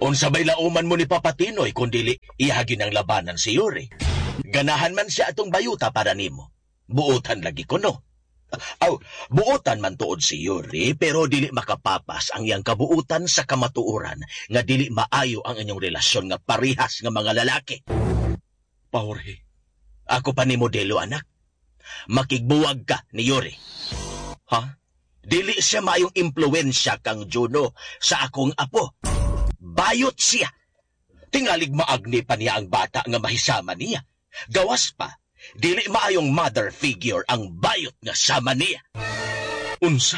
Unsa bay lauman mo ni Papa Tinoy kung dili ihagin ang labanan si Yuri. Ganahan man siya atong bayuta para nimo. Buotan lagi ko no. Buotan man tuod si Yuri pero dili makapapas ang iyang kabuutan sa kamatuoran nga dili maayo ang inyong relasyon nga parihas nga mga lalaki. Jorge, ako pa ni modelo anak. Makigbuwag ka ni Yuri. Ha? Dili siya maayong impluwensya kang Juno sa akong apo. Bayot siya. Tingalig maagni pa niya ang bata nga mahisama niya. Gawas pa, dili maayong mother figure ang bayot nga sama niya. Unsa?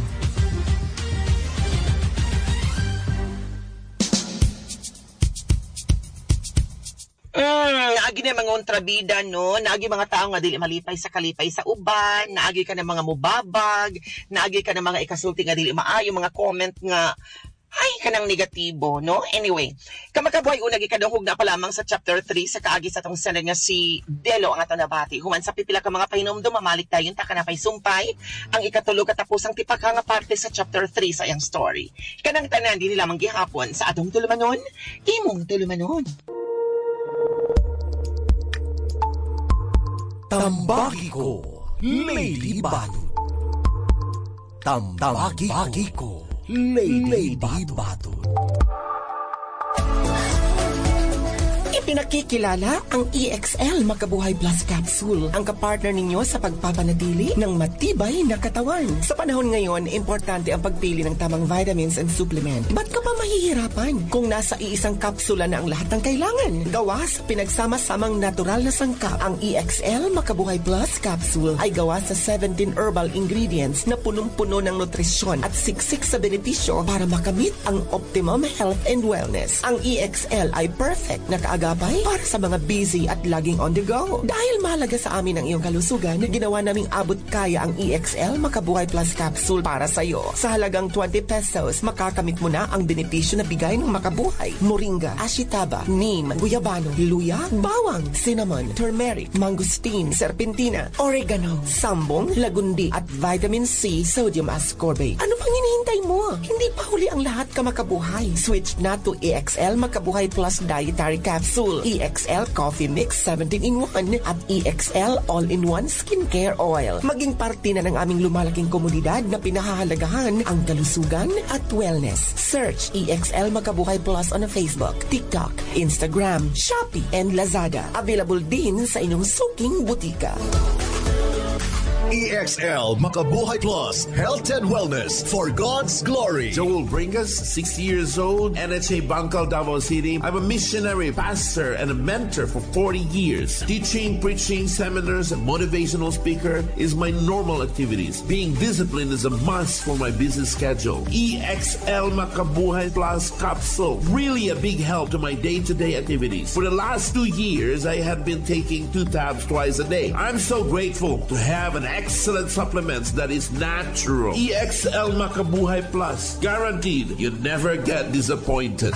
Naagi na mga kontrabida, no? Naagi mga tao nga dili malipay sa kalipay sa uban, naagi ka na mga mubabag, naagi ka na mga ikasulti nga dili maayo, mga comment nga ay kanang negatibo, no? Anyway, kamakabuhay unagi kadungog na pa lamang sa chapter 3 sa kaagi sa tong sala nga si Delo ang ato nabati. Human sa pipila ka mga pahinomdom, mamalik tayo ta kanapay sumpay ang ikatulog katapusang tipaka nga parte sa chapter 3 sa iyang story. Kanang tanan din lamang gihapon sa atong tulumanon, imong tulumanon. Tambagi ko, Lady Batot. Tambagi ko, Lady Batot. Pinakikilala ang EXL Makabuhay Plus Capsule, ang kapartner ninyo sa pagpapanatili ng matibay na katawan. Sa panahon ngayon, importante ang pagpili ng tamang vitamins and supplement. Ba't ka pa mahihirapan kung nasa iisang kapsula na ang lahat ng kailangan? Gawa sa pinagsama-samang natural na sangkap, ang EXL Makabuhay Plus Capsule ay gawa sa 17 herbal ingredients na punong-puno ng nutrisyon at siksik sa benepisyo para makamit ang optimum health and wellness. Ang EXL ay perfect na kaagapay para sa mga busy at laging on the go. Dahil mahalaga sa amin ang iyong kalusugan, ginawa naming abot kaya ang EXL Makabuhay Plus Capsule para sa iyo. Sa halagang 20 pesos, makakamit mo na ang benepisyo na bigay ng Makabuhay: moringa, ashitaba, neem, guyabano, luya, bawang, cinnamon, turmeric, mangosteen, serpentina, oregano, sambong, lagundi, at vitamin C, sodium ascorbate. Ano pang hinihintay mo? Hindi pa huli ang lahat, ka Makabuhay. Switch na to EXL Makabuhay Plus Dietary Capsule, EXL Coffee Mix 17-in-1 at EXL All-in-1 Skincare Oil. Maging parte na ng aming lumalaking komunidad na pinahahalagahan ang kalusugan at wellness. Search EXL Makabuhay Plus on Facebook, TikTok, Instagram, Shopee, and Lazada. Available din sa inyong suking butika. EXL Makabuhay Plus, health and wellness for God's glory. Joel Bringas, 60 years old, NHA Bangkal, Davao City. I'm a missionary, pastor, and a mentor for 40 years. Teaching, preaching, seminars, and motivational speaker is my normal activities. Being disciplined is a must for my busy schedule. EXL Makabuhay Plus Capsule, really a big help to my day-to-day activities. For the last 2 years, I have been taking 2 tabs twice a day. I'm so grateful to have an excellent supplements that is natural. EXL Makabuhay Plus. Guaranteed, you never get disappointed.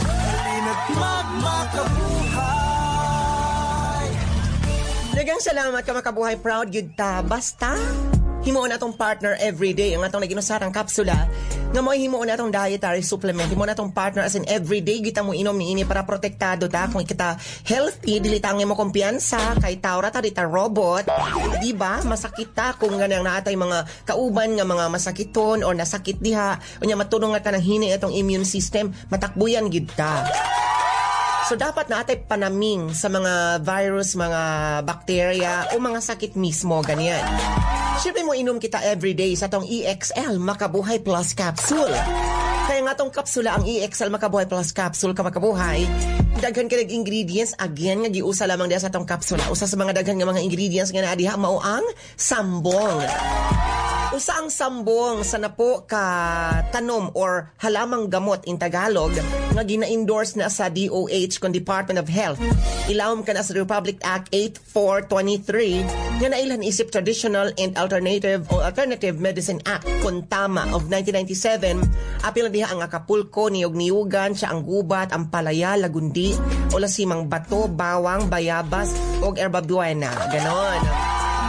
Daghang salamat ka Makabuhay, proud yun ta. Basta himuon atong partner everyday ang atong naginusarang kapsula nga mo himuon atong dietary supplement, himuon atong partner as in everyday kita mo inom niini para protektado ta kung kita healthy, dili ta mo kumpiyansa kay taura ta dita robot, di ba? Masakit ta kung ganang naatay mga kauban nga mga masakiton or nasakit diha unya matulong nga tanang hini atong immune system, matakbuyan gid ta. So, dapat na atay panaming sa mga virus, mga bakterya, o mga sakit mismo, ganyan. Siyempre mo inom kita everyday sa tong EXL Makabuhay Plus Capsule. Kaya nga tong kapsula, ang EXL Makabuhay Plus Capsule ka Makabuhay, daghan ka ingredients, again, nga giusa lamang diya sa tong kapsula. Usa sa mga daghan nga mga ingredients nga naadiha, mao ang sambong. Usa ang sambong sa napo ka tanom or halamang gamot in Tagalog nga gina-endorse na sa DOH kon Department of Health. Ilawom ka na sa Republic Act 8423 nga nailhan isip Traditional and Alternative Medicine Act kon tama of 1997. Apil na diha ang Acapulco, niyog-niyugan, siya ang gubat, ang palaya, lagundi, o lasimang bato, bawang, bayabas, o herba buena. Ganon.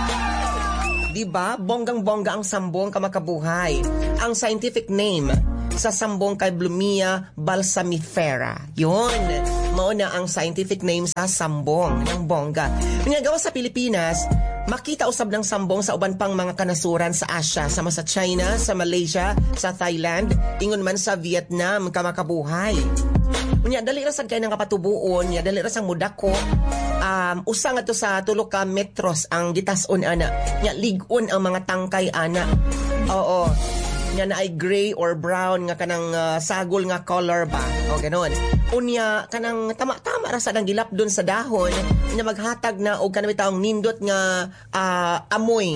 Diba? Bonggang-bongga ang sambong ka Makabuhay. Ang scientific name, sa sambong kay Blumea balsamifera. Yun, mao na ang scientific name sa sambong ng bongga. Pinagawa sa Pilipinas, makita usab ng sambong sa uban pang mga kanasuran sa Asia, sama sa China, sa Malaysia, sa Thailand, ingon man sa Vietnam kamakabuhay. Unya dali ra sad kay nga patubuon, nya dali ra sang mudako. Usa nga to sa tulo ka metros ang gitas-on ana. Nya lig-on ang mga tangkay ana. Oo. Nya na ay gray or brown nga kanang sagol nga color ba. O ganon. Unya kanang tama-tama ra sad ang gilapdon sa dahon, nya maghatag na og kanang taong nindot nga amoy.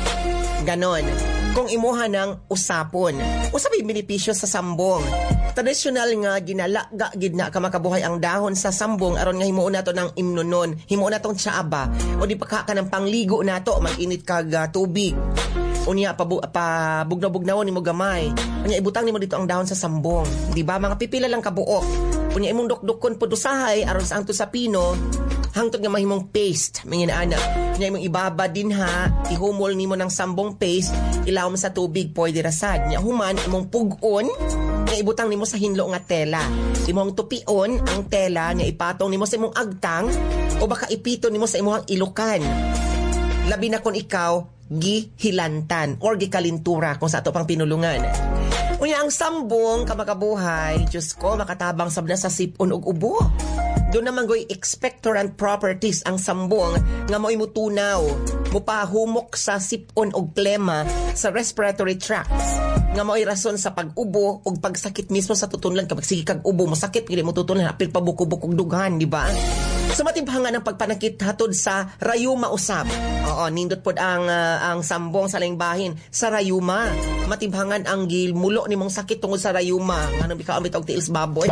Ganon. Kung imuha ng usapon. Usapin benepisyo sa sambong. Tradisyonal nga ginalaga gid na kamakabuhay ang dahon sa sambong aron nga himuon nato ng imnonon, himuon natong tsaaba o di pa ka ng pangligo nato, mag-init kag tubig. Unya bugnaw-bugnawon nimo gamay. Unya ibutang nimo dito ang dahon sa sambong. Di ba mga pipila lang kabuok. Unya imong dukdukon pud usahay aron sa angto sa pino. Hangtod nga mahimong paste, mingin ana. Nya imong ibaba din ha, ihumol nimo ng sambong paste, ilawom sa tubig, pwede rasad. Nya human imong pugon, nga ibutang nimo sa hinlo nga tela. Imong tupion ang tela nga ipatong nimo sa imong agtang o baka ipito nimo sa imong ilukan. Labi na kung ikaw gihilantan or gikalintura kung sa ato pang pinulungan. Unya ang sambong kamakabuhay, Diyos ko, makatabang sabna sa sipon ug ubo. Doon naman go'y expectorant properties ang sambong nga mo'y mutunaw, mupahumok sa sipon o plema sa respiratory tracts. Nga mo'y rason sa pag-ubo o pagsakit mismo sa tutunlan. Kapag sige kag ubo, masakit, hindi mo tutunlan, apil pabukubukog dughan, di ba? So matibhangan ang pagpanakit hatod sa rayuma usab. Oo, nindot pod ang sambong sa laing-bahin sa rayuma. Matibhangan ang gilmulo nimong sakit tungod sa rayuma. Ngano bitaw og tiils baboy.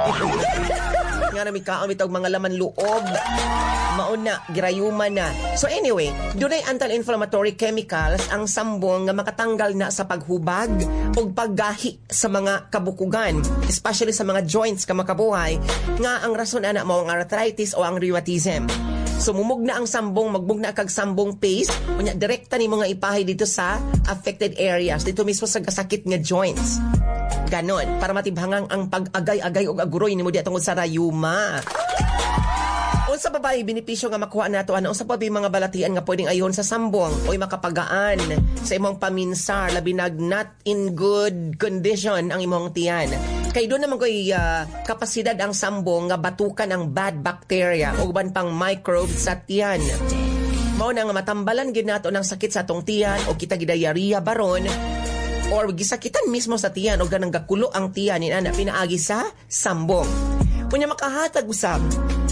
Nga namin kaamit og mga laman loob. Mauna, girayuma na. So anyway, dunay anti-inflammatory chemicals ang sambong nga makatanggal na sa paghubag o paggahi sa mga kabukugan, especially sa mga joints kamakabuhay, nga ang rason ana mo ang arthritis o ang rheumatism. So mumugna ang sambong, magbugna kag sambong paste, unya direkta nimo nga ipahay dito sa affected areas, dito mismo sa kasakit nga joints. Ganon, para matibhangang ang pag-agay-agay o aguroy nimo diya tungod sa rayuma. Unsa pa ba benepisyo nga makuha nato ano? Unsa pa ba mga balatian nga pwedeng ayon sa sambong oy makapagaan sa imong paminsar labi nag not in good condition ang imong tiyan. Kay doon naman ko'y kapasidad ang sambong nga batukan ang bad bacteria o uban pang microbes sa tiyan. Mao na nga matambalan gid nato ng sakit sa atong tiyan o kita gidayariya baron or gisakitan mismo sa tiyan o ganang gakulo ang tiyan inana pinaagi sa sambong. Unya makahatag usab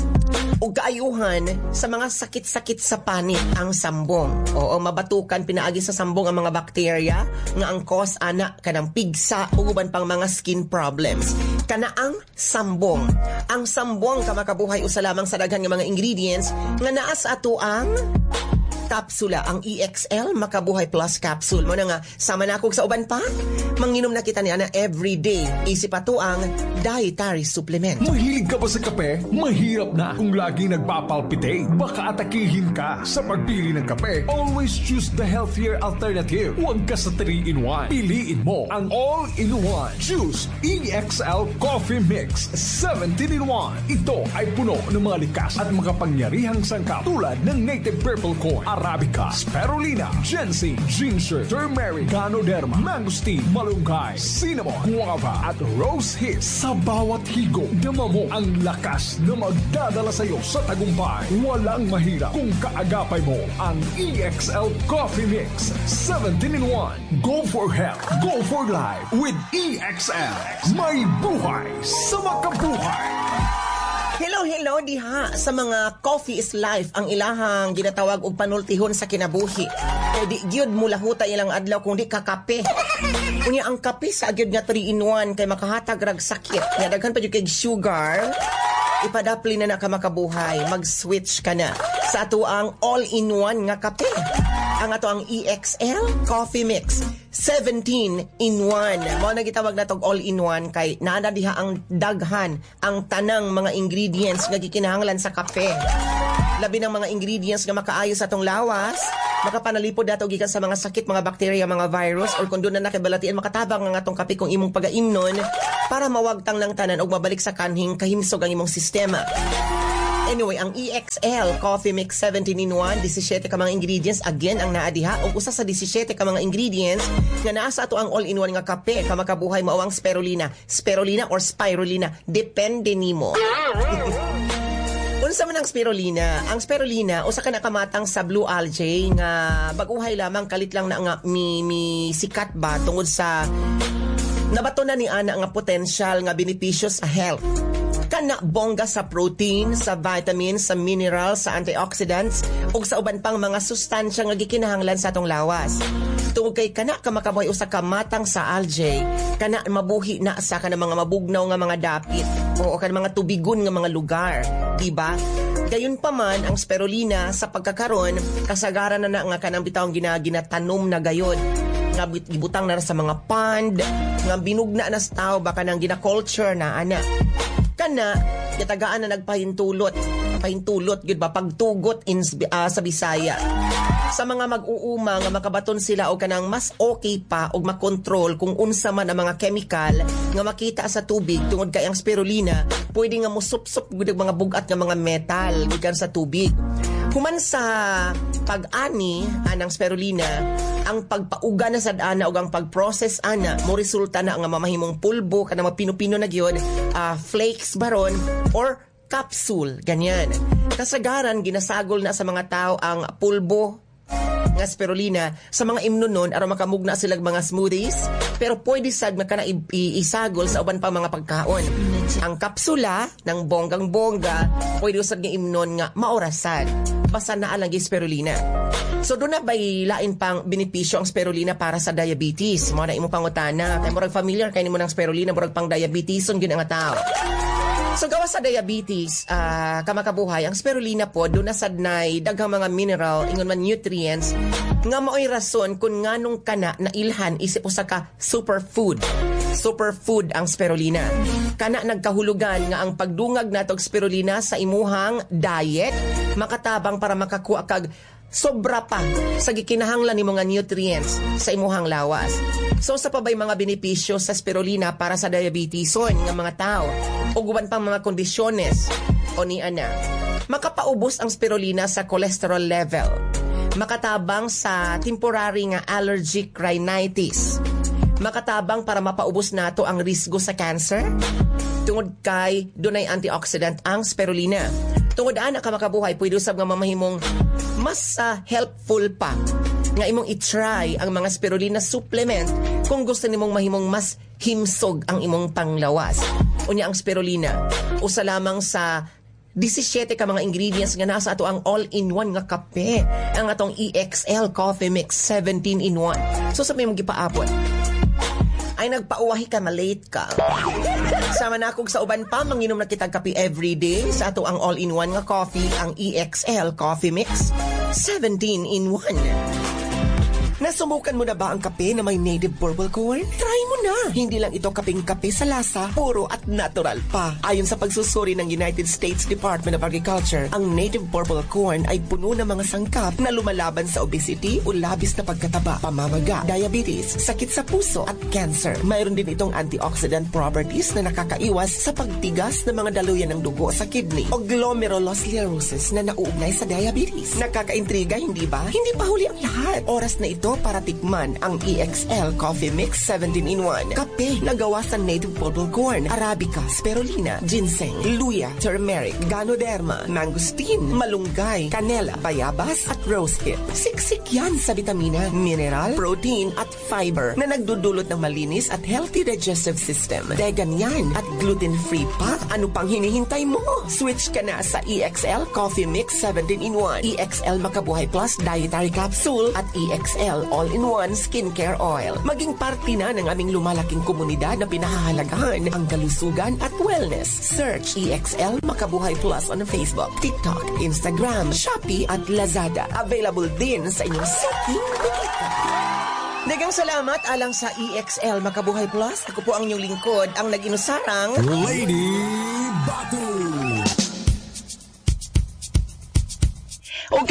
o kaayuhan sa mga sakit-sakit sa panit ang sambong. Oo, mabatukan pinaagi sa sambong ang mga bakterya nga ang cause ana kanang pigsa o uban pang mga skin problems. Kana ang sambong. Ang sambong kamakabuhay usa lamang sa daghan nga mga ingredients nga naa sa ato ang kapsula, ang EXL Makabuhay Plus Capsule. Mo na nga, sama na ako sa uban pa. Manginom na kita ni Ana everyday. Isip ato ang dietary supplement. Mahilig ka ba sa kape? Mahirap na kung laging nagpapalpitate. Baka atakihin ka sa pagpili ng kape. Always choose the healthier alternative. Huwag ka sa 3-in-1. Piliin mo ang all-in-one. Choose EXL Coffee Mix 17-in-1. Ito ay puno ng mga likas at makapangyarihang sangkap tulad ng native purple corn, Arabica, Spirulina, Ginseng, Ginger, Turmeric, Ganoderma, Mangosteen, Malunggay, Cinnamon, Guava, at Rose Hips. Sa bawat higop, dama mo ang lakas na magdadala sa iyo sa tagumpay. Walang mahirap kung kaagapay mo ang EXL Coffee Mix 17-in-1. Go for health, go for life with EXL. May buhay sa makabuhay. Hello diha sa mga coffee is life ang ilahang ginatawag og panultihon sa kinabuhi. Kay di gyud mulahuta ilang adlaw kung di ka kape. Unya ang kape sa gyud nga 3-in-1 kay makahatag rag sakit. Nya daghan pa gyud kay sugar. Ipadapli na ka makabuhay, mag-switch ka na sa ato ang all-in-one nga kape. Ang ato ang EXL Coffee Mix 17-in-1. Mao na gitawag natong all-in-one kay naa diha ang daghan ang tanang mga ingredients nga gikinahanglan sa kape. Labi ng mga ingredients nga makaayo sa atong lawas, makapanalipod dato gikan sa mga sakit, mga bacteria, mga virus, or kung doon na nakibalatian makatabang nga atong kape kung imong pagaimnon para mawagtang lang tanan og mabalik sa kanhing kahimsog ang imong sistema. Anyway, ang EXL Coffee Mix 17-in-1, 17 ka mga ingredients, again, ang naadiha, o usa sa 17 ka mga ingredients nga naa sa ato ang all-in-one nga kape, ka makabuhay mao ang spirulina. Spirulina or spirulina, depende nimo. Unsa man ang spirulina? Ang spirulina, usa ka nakamatang sa blue algae nga baguhay lamang, kalit lang na nga mi sikat ba tungod sa nabato na ni ana nga potential nga benepisyo sa health. Kana bongga sa protein, sa vitamins, sa minerals, sa antioxidants, ug sa uban pang mga sustansya nga gikinahanglan sa atong lawas. Tungod kay kana ka makabuhay usa ka matang sa algae, kana mabuhi na sa kana mga mabugnaw nga mga dapit o kana mga tubigon nga mga lugar, diba? Gayon pa man ang spirulina sa pagkakaron kasagaran na nga kanang bitawng ginatanom na gayon. Nga gibutang na sa mga pond, nga binugna na sa tao baka nang gina-culture na ana. Kana kitagaan na nagpahintulot gud ba pagtugot sa Bisaya. Sa mga mag-uuma nga makabaton sila og kanang mas okay pa og makontrol kung unsa man ang mga chemical nga makita sa tubig tungod kay ang spirulina pwede nga musupsup gud mga bugat nga mga metal gikan sa tubig. Human sa pag-ani anang spirulina, ang pagpauga na sad ana og ang pag-process ana mo resulta na nga mamahimong pulbo kana mapino-pino na gyud, flakes baron or capsule ganyan. Kasagaran ginasagol na sa mga tao ang pulbo nga spirulina sa mga imnunon aron makamugna sila mga smoothies, pero pwede sad makana isagol sa uban pa mga pagkaon. Ang kapsula ng bonggang-bongga pwede usad nga imnon nga maorasan basta naa lang gi spirulina. So doon na bay lain pang benepisyo ang spirulina para sa diabetes. Mo na imo pangutana kay murag familiar kay nimo ng spirulina murag pang diabeteson gyud ang tao. So gawas sa diabetes, kamakabuhay, ang spirulina po, doon na sadnay, daghang mga mineral, ingon man nutrients, nga mao'y rason kung nganong kana na ilhan isip usa ka superfood. Superfood ang spirulina. Kana nagkahulugan nga ang pagdungag natog spirulina sa imuhang diet, makatabang para makakuha kag sobra pa sa gikinahanglan ni mga nutrients sa imuhang lawas. So sa pabay mga benepisyo sa spirulina para sa diabeteson nga mga tao o guban pang mga kondisyones o ni ana. Makapaubos ang spirulina sa cholesterol level. Makatabang sa temporary nga allergic rhinitis. Makatabang para mapaubos nato ang risgo sa cancer. Tungod kay dunay antioxidant ang spirulina. Tungod ana ka makabuhay, pwede usab nga mamahimong mas helpful pa nga imong i-try ang mga spirulina supplement kung gusto nimong mahimong mas himsog ang imong panglawas. Unya ang spirulina, usa lamang sa 17 ka mga ingredients nga nasa ato ang all-in-one nga kape, ang atong EXL Coffee Mix 17-in-1. So sa may mong gipaapon, ay nagpauwahi ka, malate ka. Sama na akong sa uban pa, manginom na kitang kape everyday sa ato ang all-in-one nga coffee, ang EXL Coffee Mix 17-in-1. Nasumukan mo na ba ang kape na may native purple corn? Try mo na! Hindi lang ito kapeng kape sa lasa, puro at natural pa. Ayon sa pagsusuri ng United States Department of Agriculture, ang native purple corn ay puno ng mga sangkap na lumalaban sa obesity o labis na pagkataba, pamamaga, diabetes, sakit sa puso at cancer. Mayroon din itong antioxidant properties na nakakaiwas sa pagtigas ng mga daluyan ng dugo sa kidney o glomerulosclerosis na nauugnay sa diabetes. Nakakaintriga, hindi ba? Hindi pa huli ang lahat. Oras na ito para tikman ang EXL Coffee Mix 17-in-1. Kape na gawa sa native purple corn, arabica, spirulina, ginseng, luya, turmeric, ganoderma, mangosteen, malunggay, canela, bayabas at rose hip. Siksik yan sa vitamina, mineral, protein at fiber na nagdudulot ng malinis at healthy digestive system. Vegan yan at gluten-free pa. Ano pang hinihintay mo? Switch ka na sa EXL Coffee Mix 17-in-1, EXL Makabuhay Plus Dietary Capsule at EXL All-in-One Skincare Oil. Maging parte na ng aming lumalaking komunidad na pinahahalagahan ang kalusugan at wellness. Search EXL Makabuhay Plus on Facebook, TikTok, Instagram, Shopee at Lazada. Available din sa inyong siking bukita. Dagang salamat alang sa EXL Makabuhay Plus. Ako po ang inyong lingkod, ang nag-inusarang Lady Batu.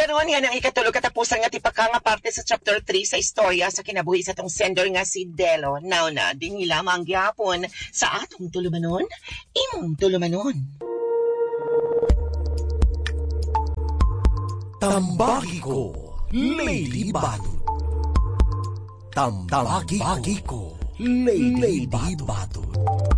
karon nga nang ikatulog katapusan nga tipaka nga parte sa chapter 3 sa istorya sa kinabuhi sa tong sender nga si Delo. Now na, din lamang gyapon sa atong tulumanon, imong tulumanon. Tambaki ko, Lady Batut. Tambaki ko, Lady Batut.